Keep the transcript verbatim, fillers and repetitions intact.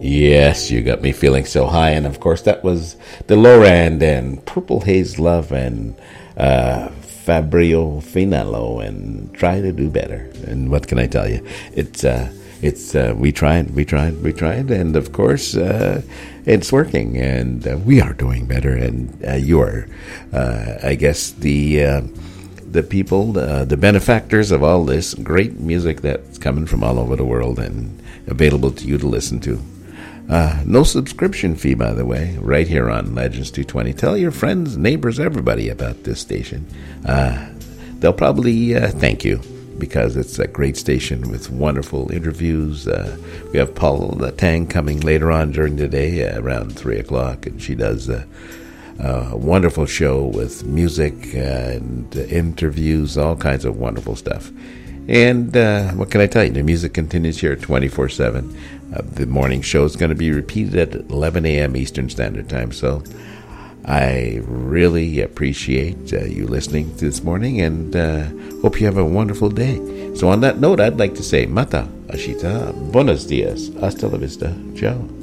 Yes, you got me feeling so high. And of course, that was DeLorean and Purple Haze Love and uh, Fabio Finello and Try to Do Better. And what can I tell you? It's, uh, it's, uh, we tried, we tried, we tried. And of course, uh, it's working. And uh, we are doing better. And uh, you are, uh, I guess, the. Uh, the people, uh, the benefactors of all this great music that's coming from all over the world and available to you to listen to. Uh, no subscription fee, by the way, right here on Legends two twenty. Tell your friends, neighbors, everybody about this station. Uh, they'll probably uh, thank you because it's a great station with wonderful interviews. Uh, we have Paul Tang coming later on during the day uh, around three o'clock, and she does uh, a wonderful show with music and interviews, all kinds of wonderful stuff. And uh, what can I tell you? The music continues here twenty-four seven. Uh, the morning show is going to be repeated at eleven a.m. Eastern Standard Time. So I really appreciate uh, you listening to this morning and uh, hope you have a wonderful day. So on that note, I'd like to say Mata, Ashita, Buenos dias, hasta la vista, ciao.